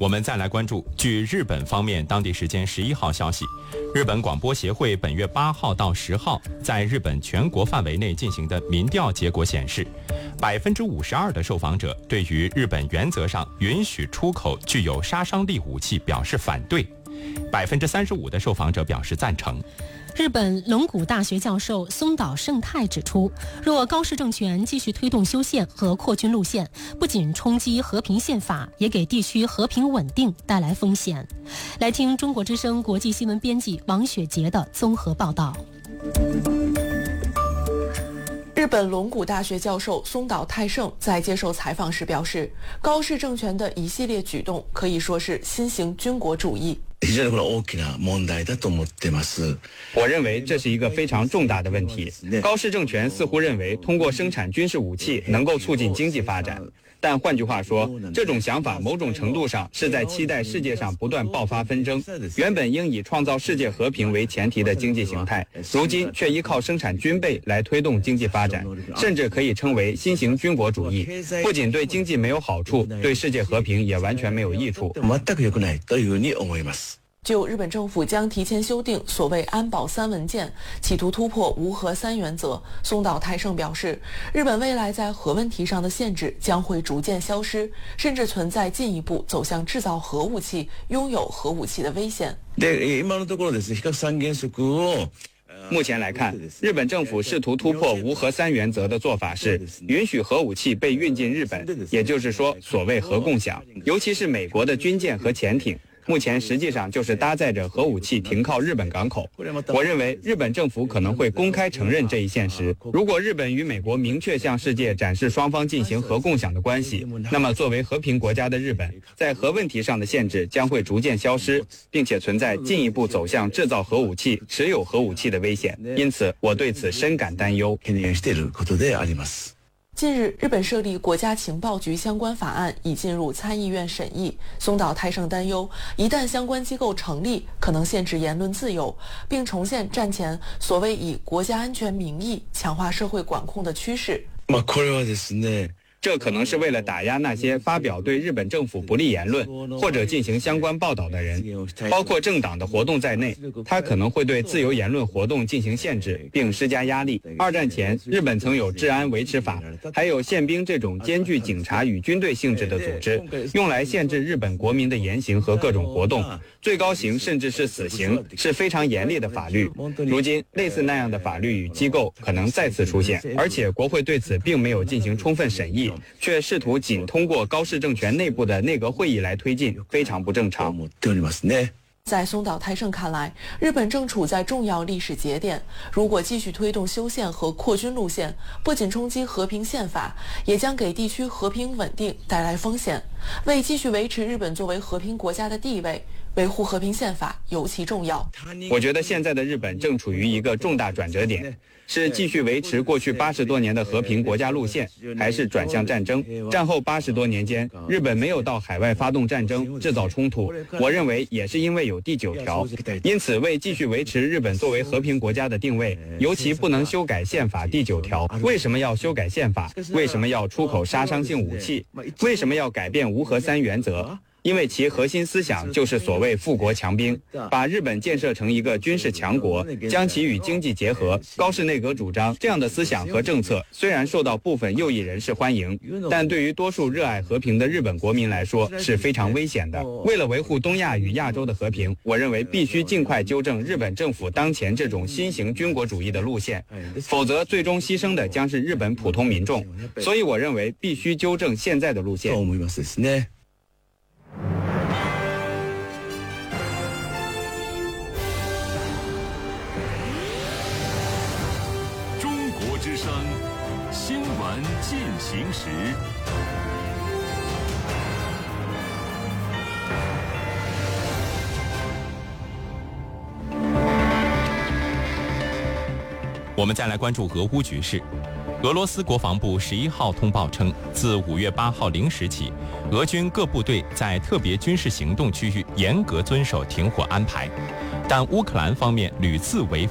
我们再来关注，据日本方面当地时间11号消息，日本广播协会本月8号到10号在日本全国范围内进行的民调结果显示，52%的受访者对于日本原则上允许出口具有杀伤力武器表示反对，35%的受访者表示赞成。 日本龙谷大学教授松岛胜太指出，若高市政权继续推动修宪和扩军路线，不仅冲击和平宪法，也给地区和平稳定带来风险。来听中国之声国际新闻编辑王雪杰的综合报道。 日本龙谷大学教授松岛太胜在接受采访时表示，高市政权的一系列举动可以说是新型军国主义。 我认为这是一个非常重大的问题。高市政权似乎认为通过生产军事武器能够促进经济发展，但换句话说，这种想法某种程度上是在期待世界上不断爆发纷争。原本应以创造世界和平为前提的经济形态，如今却依靠生产军备来推动经济发展，甚至可以称为新型军国主义。不仅对经济没有好处，对世界和平也完全没有益处。 就日本政府将提前修订所谓安保3文件，企图突破无核3原则，松岛太胜表示，日本未来在核问题上的限制将会逐渐消失，甚至存在进一步走向制造核武器、拥有核武器的危险。 目前来看，日本政府试图突破无核3原则的做法是允许核武器被运进日本，也就是说所谓核共享，尤其是美国的军舰和潜艇。目前实际上就是搭载着核武器停靠日本港口。我认为日本政府可能会公开承认这一现实。如果日本与美国明确向世界展示双方进行核共享的关系，那么作为和平国家的日本，在核问题上的限制将会逐渐消失，并且存在进一步走向制造核武器、持有核武器的危险。因此，我对此深感担忧。 近日，日本设立国家情报局相关法案已进入参议院审议。松岛太胜担忧，一旦相关机构成立，可能限制言论自由，并重现战前所谓以国家安全名义强化社会管控的趋势。 这可能是为了打压那些发表对日本政府不利言论或者进行相关报道的人，包括政党的活动在内，它可能会对自由言论活动进行限制并施加压力。2战前，日本曾有治安维持法，还有宪兵这种兼具警察与军队性质的组织，用来限制日本国民的言行和各种活动。最高刑甚至是死刑，是非常严厉的法律。如今，类似那样的法律与机构可能再次出现，而且国会对此并没有进行充分审议，却试图仅通过高市政权内部的内阁会议来推进，非常不正常。 在松岛太胜看来，日本正处在重要历史节点，如果继续推动修宪和扩军路线，不仅冲击和平宪法，也将给地区和平稳定带来风险。为继续维持日本作为和平国家的地位，维护和平宪法尤其重要。 我觉得现在的日本正处于一个重大转折点，是继续维持过去80多年的和平国家路线，还是转向战争？战后80多年间，日本没有到海外发动战争、制造冲突，我认为也是因为有第9条。因此，为继续维持日本作为和平国家的定位，尤其不能修改宪法第9条。为什么要修改宪法？为什么要出口杀伤性武器？为什么要改变无核3原则？因为其核心思想就是所谓富国强兵，把日本建设成一个军事强国，将其与经济结合。高市内阁主张这样的思想和政策虽然受到部分右翼人士欢迎，但对于多数热爱和平的日本国民来说是非常危险的。为了维护东亚与亚洲的和平，我认为必须尽快纠正日本政府当前这种新型军国主义的路线，否则最终牺牲的将是日本普通民众。所以我认为必须纠正现在的路线。 中国之声新闻进行时。 我们再来关注俄乌局势。俄罗斯国防部11号通报称，自5月8号0时起，俄军各部队在特别军事行动区域严格遵守停火安排，但乌克兰方面屡次违